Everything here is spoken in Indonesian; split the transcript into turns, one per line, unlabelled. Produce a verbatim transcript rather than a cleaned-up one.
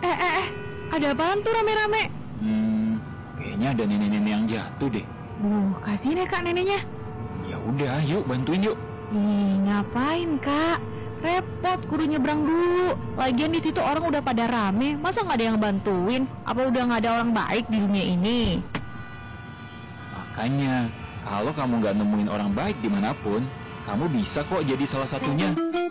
Eh, eh, eh, ada apaan tuh rame-rame?
Hmm, kayaknya ada nenek-nenek yang jatuh deh.
Uh, kasihin ya kak neneknya.
Ya udah, yuk bantuin yuk.
Ih, ngapain kak? Repot, kudu nyebrang dulu. Lagian di situ orang udah pada rame, masa nggak ada yang bantuin? Apa udah nggak ada orang baik di dunia ini?
Makanya, kalau kamu nggak nemuin orang baik dimanapun, kamu bisa kok jadi salah satunya.